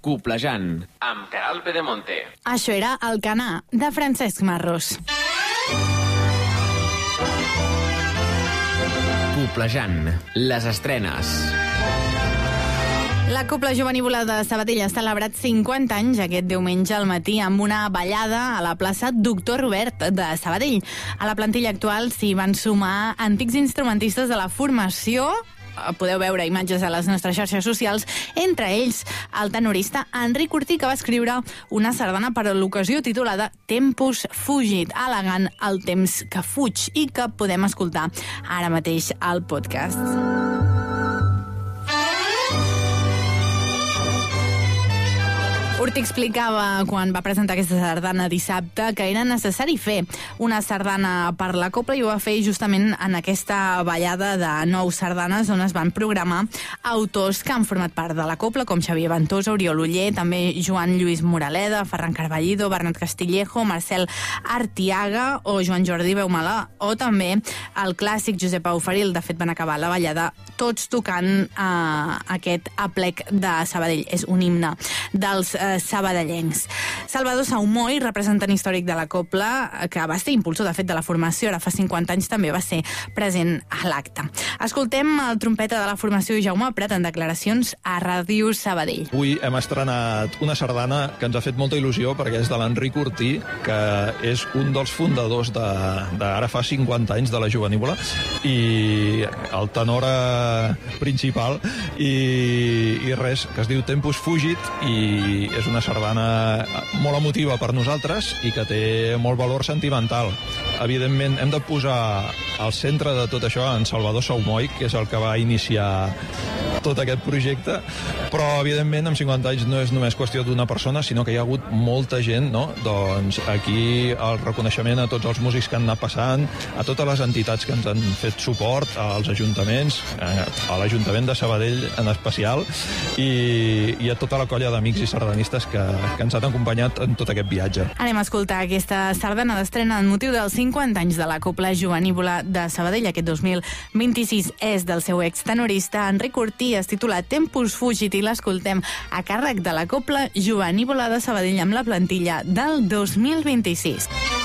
Coplejant, amb Queralt Pedemonte. Això era Alcanar, de Francesc Marros. Coplejant, les estrenes. La Cobla Jovenívola de Sabadell ha celebrat 50 anys aquest diumenge al matí amb una ballada a la plaça Doctor Robert de Sabadell. A la plantilla actual s'hi van sumar antics instrumentistes de la formació. Podeu veure imatges a les nostres xarxes socials, entre ells el tenorista Enric Ortí, que va escriure una sardana per a l'ocasió titulada Tempus Fugit, al·legant el temps que fuig, i que podem escoltar ara mateix al podcast. Ortí explicava, quan va presentar aquesta sardana dissabte, que era necessari fer una sardana per la Cobla, i ho va fer justament en aquesta ballada de 9 sardanes on es van programar autors que han format part de la Cobla, com Xavier Ventosa, Oriol Oller, també Joan Lluís Moraleda, Ferran Carballido, Bernat Castillejo, Marcel Artiaga o Joan Jordi Beumala, o també el clàssic Josep Pau Faril. De fet, van acabar la ballada tots tocant aquest aplec de Sabadell. És un himne dels sabadellencs. Salvador Saumoi, representant històric de la Cobla, que va ser impulsor, de fet, de la formació, ara fa 50 anys també va ser present a l'acte. Escoltem el trompeta de la formació Jaume Prat en declaracions a Ràdio Sabadell. Avui hem estrenat una sardana que ens ha fet molta il·lusió perquè és de l'Enric Ortí, que és un dels fundadors d'ara fa 50 anys de la Jovenívola, i el tenor principal, i res, que es diu Tempus Fugit, i és una sardana molt emotiva per nosaltres i que té molt valor sentimental. Evidentment, hem de posar al centre de tot això en Salvador Saumoi, que és el que va iniciar tot aquest projecte, però evidentment en 50 anys no és només qüestió d'una persona, sinó que hi ha hagut molta gent, no? Doncs aquí el reconeixement a tots els músics que han anat passant, a totes les entitats que ens han fet suport, als ajuntaments, a l'Ajuntament de Sabadell en especial, i a tota la colla d'amics i sardanistes que ens han acompanyat en tot aquest viatge. Anem a escoltar aquesta sardana d'estrena en motiu dels 50 anys de la Cobla Jovenívola de Sabadell. Aquest 2026 és del seu extenorista Enric Ortí, es titula Tempus Fugit, i l'escoltem a càrrec de la Cobla Jovenívola de Sabadell amb la plantilla del 2026.